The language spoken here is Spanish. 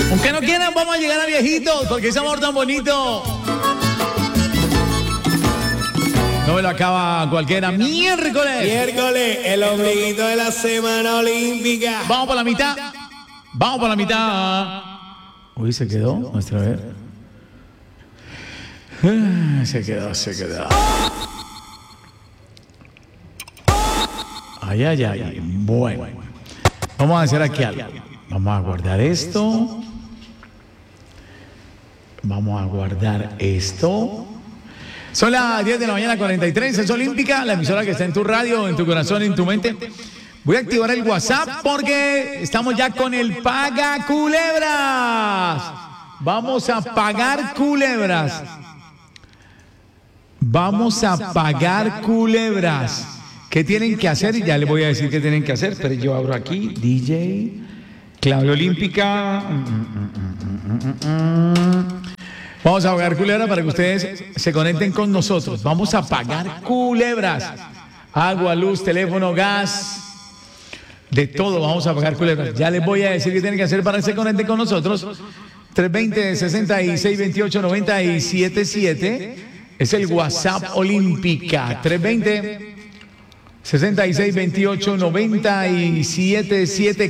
Aunque no quieran, vamos a llegar a viejitos, porque ese amor tan bonito no me lo acaba cualquiera. Miércoles, el ombliguito de la semana olímpica. Vamos por la mitad. Vamos por la mitad. Uy, se quedó. Muestra a ver. Se quedó. Ay. Bueno. Vamos a hacer aquí algo. Vamos a guardar esto. Son las 10 de la mañana, 43. Es Olímpica, la emisora que está en tu radio, en tu corazón, en tu mente. Voy a activar el WhatsApp porque estamos ya con el Paga Culebras. Vamos a pagar culebras. ¿Qué tienen que hacer? Y ya les voy a decir qué tienen que hacer. Pero yo abro aquí, DJ, clave olímpica. Vamos a pagar culebras para que ustedes se conecten con nosotros. Vamos a pagar culebras. Agua, luz, teléfono, gas. De todo vamos a pagar culebras. Ya les voy a decir qué tienen que hacer para que se conecten con nosotros. 320-6628-977. Es el WhatsApp Olímpica. 320-6628-977.